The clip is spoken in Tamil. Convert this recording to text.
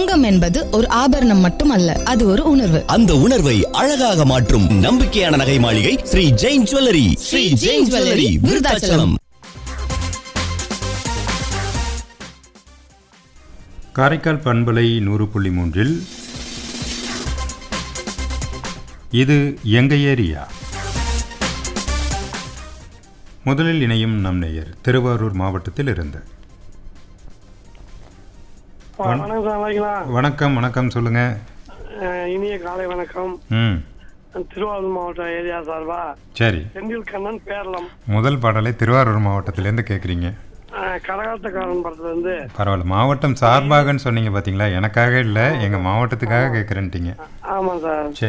தங்கம் என்பது ஒரு ஆபரணம் மட்டுமல்ல, அது ஒரு உணர்வு. அந்த உணர்வை அழகாக மாற்றும் நம்பிக்கையான நகை மாளிகை ஸ்ரீ ஜெயின் ஜுவல்லரி. ஸ்ரீ ஜெயின் ஜுவல்லரி, விருதாச்சலம். காரைக்கால் பண்பலை 100.3 இது எங்க ஏரியா. முதலில் இணையும் நம் நேயர் திருவாரூர் மாவட்டத்தில் இருந்து. வணக்கம். வணக்கம் சொல்லுங்க. இனிய காலை வணக்கம். திருவாரூர் மாவட்டம் ஏரியா சார்பா. சரி, செந்தில் கண்ணன் பேரளம். முதல் பாடலை திருவாரூர் மாவட்டத்திலேருந்து கேட்குறீங்க. கரகாட்டக்காரன் படத்துல இருந்து. பரவாயில்ல, மாவட்டம் சார்பாகன்னு சொன்னீங்க பார்த்தீங்களா, எனக்காக இல்லை எங்கள் மாவட்டத்துக்காக கேட்குறேன்ட்டீங்க. ஆமாம் சார்.